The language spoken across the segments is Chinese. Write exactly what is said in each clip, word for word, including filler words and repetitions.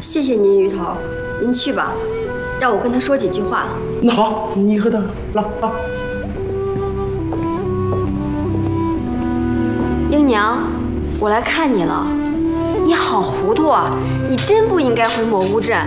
谢谢您，鱼头，您去吧，让我跟他说几句话。 那好，你和他来啊。 英娘，我来看你了，你好糊涂啊！你真不应该回魔巫镇。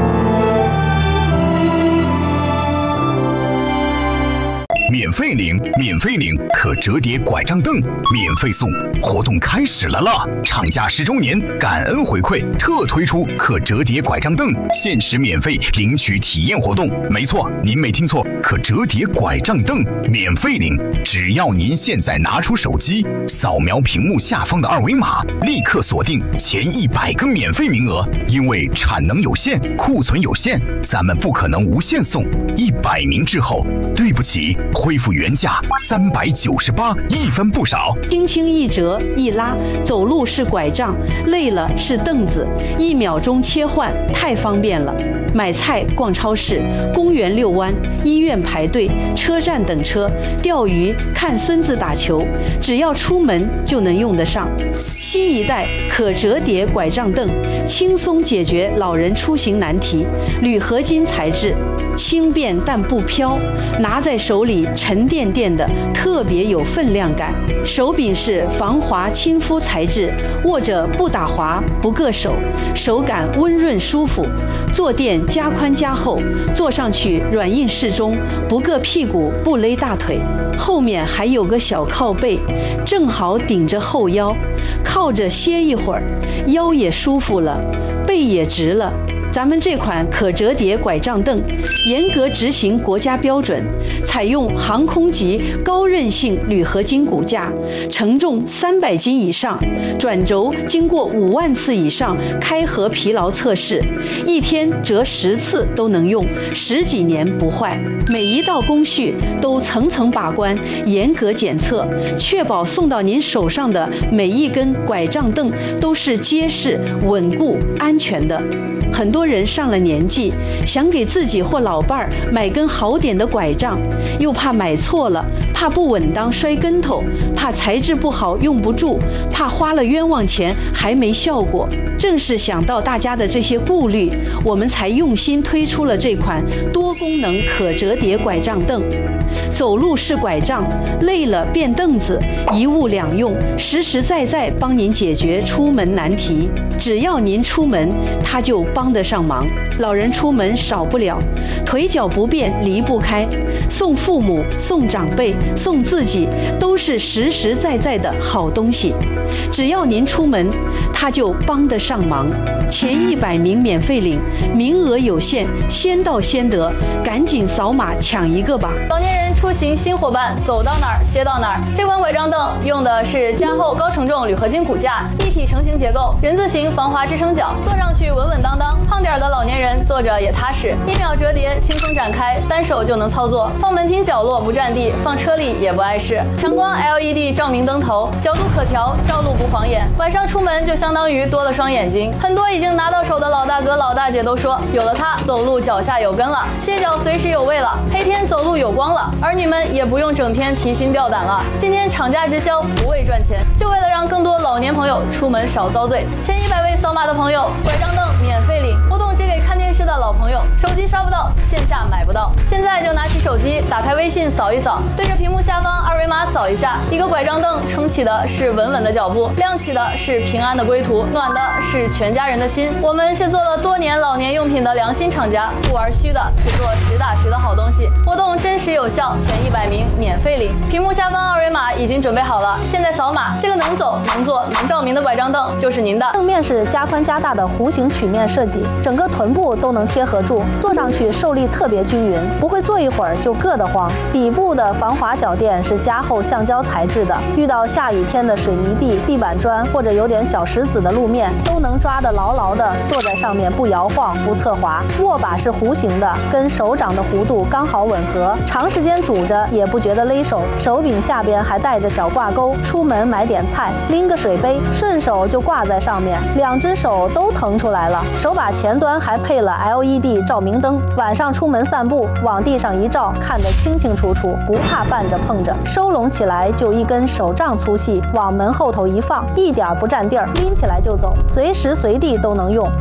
免费领，免费领可折叠拐杖凳，免费送，活动开始了啦！厂家十周年感恩回馈，特推出可折叠拐杖凳，限时免费领取体验活动。没错，您没听错，可折叠拐杖凳免费领，只要您现在拿出手机，扫描屏幕下方的二维码，立刻锁定前一百个免费名额。因为产能有限，库存有限，咱们不可能无限送。一百名之后，对不起。 恢复原价三百九十八，一分不少。 轻轻一折一拉，走路是拐杖，累了是凳子，一秒钟切换，太方便了。买菜、逛超市、公园遛弯、医院排队、车站等车、钓鱼、看孙子打球，只要出门就能用得上。新一代可折叠拐杖凳，轻松解决老人出行难题。铝合金材质，轻便但不飘，拿在手里。 沉甸甸的，特别有分量感。手柄是防滑亲肤材质，握着不打滑不硌手，手感温润舒服。坐垫加宽加厚，坐上去软硬适中，不硌屁股不勒大腿。后面还有个小靠背，正好顶着后腰，靠着歇一会儿，腰也舒服了，背也直了。 咱们这款可折叠拐杖凳，严格执行国家标准，采用航空级高韧性铝合金骨架，承重三百斤以上，转轴经过五万次以上开合疲劳测试，一天折十次都能用，十几年不坏。每一道工序都层层把关，严格检测，确保送到您手上的每一根拐杖凳都是结实、稳固、安全的。 很多人上了年纪，想给自己或老伴儿买根好点的拐杖，又怕买错了，怕不稳当摔跟头，怕材质不好用不住，怕花了冤枉钱还没效果。正是想到大家的这些顾虑，我们才用心推出了这款多功能可折叠拐杖凳。走路是拐杖，累了变凳子，一物两用，实实在在帮您解决出门难题。只要您出门，它就帮得上忙。老人出门少不了，腿脚不便离不开，送父母、送长辈、送自己，都是实实在在的好东西。只要您出门，它就帮得上忙。前一百名免费领，名额有限，先到先得，赶紧扫码抢一个吧！ 老年人出行新伙伴，走到哪儿歇到哪儿。这款拐杖凳用的是加厚高承重铝合金骨架，一体成型结构，人字形防滑支撑脚，坐上去稳稳当当。胖点儿的老年人坐着也踏实，一秒折叠，轻松展开，单手就能操作。放门厅角落不占地，放车里也不碍事。强光 L E D 照明灯头，角度可调，照路不晃眼。晚上出门就相当于多了双眼睛。很多已经拿到手的老大哥老大姐都说，有了它，走路脚下有根了，歇脚随时有位了，黑天走路有光了。儿女们也不用整天提心吊胆了。今天厂家直销，不为赚钱，就为了让更多老年朋友出门少遭罪。前一百位扫码的朋友，拐杖凳免费领，活动只给看电视的老朋友，手机刷不到，线下买不到。现在就拿起手机，打开微信扫一扫，对着屏幕下方二维码扫一下，一个拐杖凳撑起的是稳稳的脚步，亮起的是平安的归途，暖的是全家人的心。我们是做了多年老年用品的良心厂家，不玩虚的，只做实打实的好东西。活动真实有效，前一百名免费领。屏幕下方二维码已经准备好了，现在扫码，这个能走、能坐、能照明的拐杖凳就是您的。 正面是加宽加大的弧形曲面设计，整个臀部都能贴合住，坐上去受力特别均匀，不会坐一会儿就硌得慌。底部的防滑脚垫是加厚橡胶材质的，遇到下雨天的水泥地、地板砖或者有点小石子的路面，都能抓得牢牢的，坐在上面不摇晃不侧滑。握把是弧形的，跟手掌的弧度刚好吻合，长时间拄着也不觉得勒手。手柄下边还带着小挂钩，出门买点菜，拎个水杯，顺手就挂在上面，两只手都腾出来了。手把前端还配了 L E D 照明灯，晚上出门散步，往地上一照，看得清清楚楚，不怕绊着碰着。收拢起来就一根手杖粗细，往门后头一放，一点不占地儿，拎起来就走，随时随地都能用。